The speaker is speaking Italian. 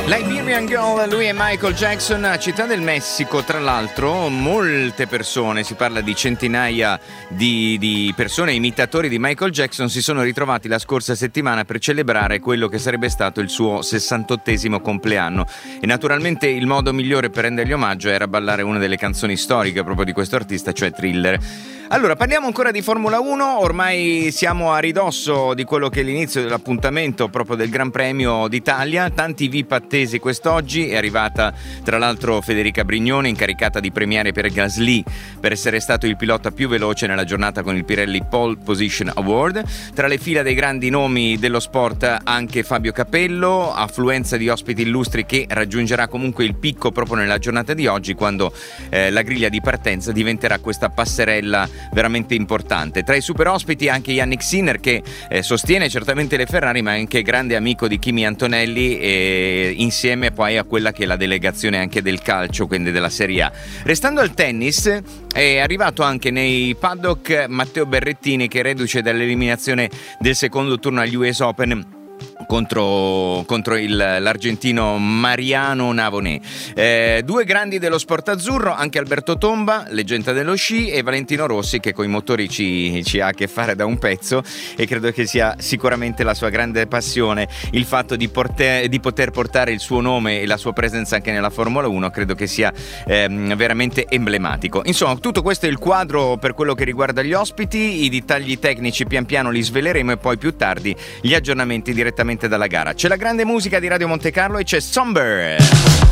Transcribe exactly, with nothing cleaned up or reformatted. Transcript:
Liberian Girl, lui è Michael Jackson a Città del Messico. Tra l'altro molte persone, si parla di centinaia di, di persone, imitatori di Michael Jackson, si sono ritrovati la scorsa settimana per celebrare quello che sarebbe stato il suo sessantottesimo compleanno, e naturalmente il modo migliore per rendergli omaggio era ballare una delle canzoni storiche proprio di questo artista, cioè Thriller. Allora, parliamo ancora di Formula uno, ormai siamo a ridosso di quello che è l'inizio dell'appuntamento proprio del Gran Premio d'Italia, tanti V I P attesi quest'oggi, è arrivata tra l'altro Federica Brignone, incaricata di premiare per Gasly per essere stato il pilota più veloce nella giornata con il Pirelli Pole Position Award. Tra le fila dei grandi nomi dello sport anche Fabio Capello, affluenza di ospiti illustri che raggiungerà comunque il picco proprio nella giornata di oggi, quando eh, la griglia di partenza diventerà questa passerella veramente importante. Tra i super ospiti anche Yannick Sinner, che eh, sostiene certamente le Ferrari ma è anche grande amico di Kimi Antonelli, e insieme poi a quella che è la delegazione anche del calcio, quindi della Serie A. Restando al tennis, è arrivato anche nei paddock Matteo Berrettini, che reduce dall'eliminazione del secondo turno agli U S Open contro, contro il, l'argentino Mariano Navone. Eh, due grandi dello sport azzurro, anche Alberto Tomba, leggenda dello sci, e Valentino Rossi, che con i motori ci, ci ha a che fare da un pezzo, e credo che sia sicuramente la sua grande passione il fatto di, porte, di poter portare il suo nome e la sua presenza anche nella Formula uno. Credo che sia ehm, veramente emblematico. Insomma, tutto questo è il quadro per quello che riguarda gli ospiti. I dettagli tecnici pian piano li sveleremo, e poi più tardi gli aggiornamenti direttamente dalla gara. C'è la grande musica di Radio Monte Carlo e c'è Somber.